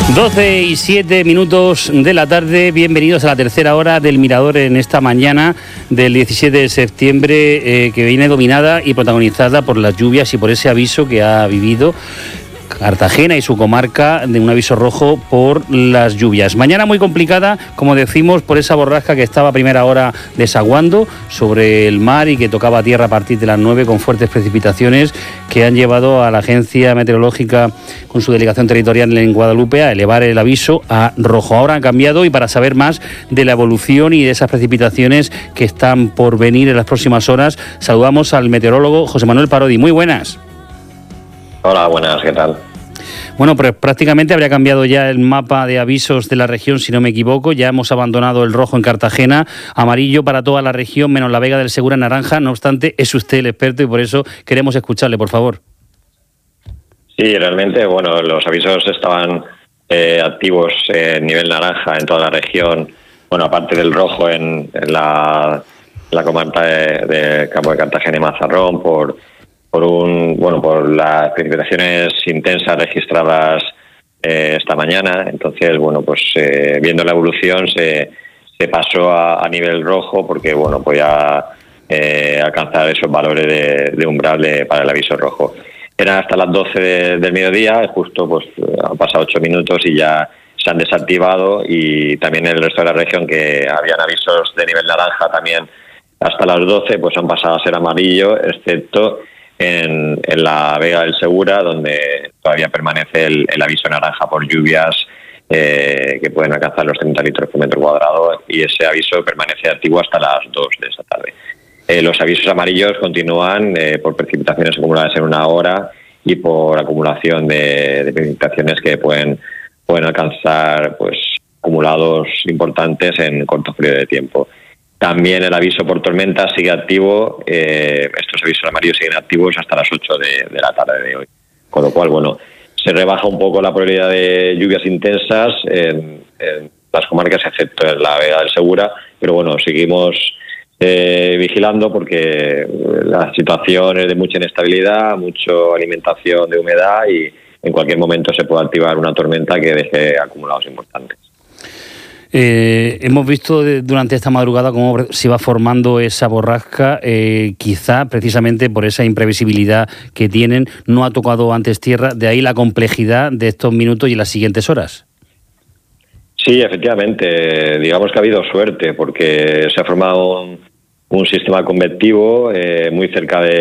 12:07 de la tarde, bienvenidos a la tercera hora del Mirador en esta mañana del 17 de septiembre que viene dominada y protagonizada por las lluvias y por ese aviso que ha vivido Cartagena y su comarca de un aviso rojo por las lluvias. Mañana muy complicada, como decimos, por esa borrasca que estaba a primera hora desaguando sobre el mar y que tocaba tierra a partir de las 9 con fuertes precipitaciones que han llevado a la agencia meteorológica con su delegación territorial en Guadalupe a elevar el aviso a rojo. Ahora han cambiado y para saber más de la evolución y de esas precipitaciones que están por venir en las próximas horas, saludamos al meteorólogo José Manuel Parodi. Muy buenas. Hola, buenas, ¿qué tal? Bueno, pues prácticamente habría cambiado ya el mapa de avisos de la región, si no me equivoco. Ya hemos abandonado el rojo en Cartagena, amarillo para toda la región, menos la Vega del Segura, naranja. No obstante, es usted el experto y por eso queremos escucharle, por favor. Sí, realmente, bueno, los avisos estaban activos en nivel naranja en toda la región. Bueno, aparte del rojo en la comarca de Campo de Cartagena y Mazarrón, por las precipitaciones intensas registradas esta mañana. Entonces, bueno, pues viendo la evolución se pasó a nivel rojo porque, bueno, podía alcanzar esos valores de umbral para el aviso rojo. Era hasta las 12 del mediodía, justo pues han pasado 8 minutos y ya se han desactivado, y también en el resto de la región que habían avisos de nivel naranja también hasta las 12 pues han pasado a ser amarillo, excepto en la Vega del Segura, donde todavía permanece el aviso naranja por lluvias que pueden alcanzar los 30 litros por metro cuadrado, y ese aviso permanece activo hasta las 2 de esta tarde. Los avisos amarillos continúan por precipitaciones acumuladas en una hora y por acumulación de precipitaciones que pueden alcanzar pues acumulados importantes en corto periodo de tiempo. También el aviso por tormenta sigue activo. Estos avisos amarillos siguen activos hasta las 8 de la tarde de hoy. Con lo cual, bueno, se rebaja un poco la probabilidad de lluvias intensas en las comarcas, excepto en la Vega del Segura. Pero bueno, seguimos vigilando porque la situación es de mucha inestabilidad, mucha alimentación de humedad, y en cualquier momento se puede activar una tormenta que deje acumulados importantes. Hemos visto durante esta madrugada cómo se va formando esa borrasca, quizá precisamente por esa imprevisibilidad que tienen, no ha tocado antes tierra, de ahí la complejidad de estos minutos y las siguientes horas. Sí, efectivamente, digamos que ha habido suerte porque se ha formado un sistema convectivo muy cerca de